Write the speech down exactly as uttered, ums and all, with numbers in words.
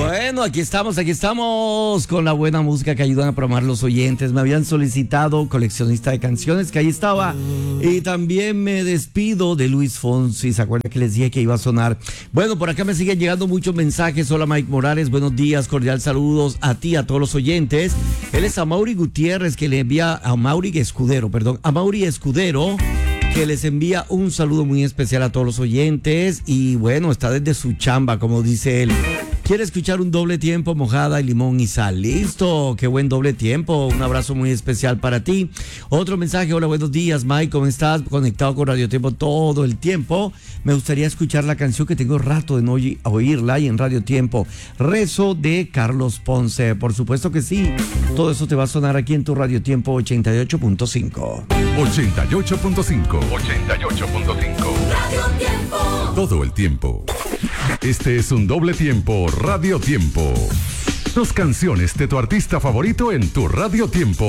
Bueno, aquí estamos, aquí estamos con la buena música que ayudan a programar los oyentes. Me habían solicitado coleccionista de canciones, que ahí estaba. Y también me despido de Luis Fonsi. ¿Se acuerdan que les dije que iba a sonar? Bueno, por acá me siguen llegando muchos mensajes. Hola, Mike Morales, buenos días, cordial saludos a ti, a todos los oyentes. Él es a Mauri Gutiérrez, que le envía a Mauri Escudero, perdón, a Mauri Escudero, que les envía un saludo muy especial a todos los oyentes. Y bueno, está desde su chamba, como dice él. Quiere escuchar un doble tiempo, mojada y limón y sal. Listo, qué buen doble tiempo. Un abrazo muy especial para ti. Otro mensaje, hola, buenos días, Mike, ¿cómo estás? Conectado con Radio Tiempo todo el tiempo. Me gustaría escuchar la canción que tengo rato de no oírla y en Radio Tiempo. Rezo de Carlos Ponce. Por supuesto que sí. Todo eso te va a sonar aquí en tu Radio Tiempo ochenta y ocho punto cinco. ochenta y ocho punto cinco. ochenta y ocho punto cinco. Radio Tiempo. Todo el tiempo. Este es un doble tiempo, Radio Tiempo. Dos canciones de tu artista favorito en tu Radio Tiempo.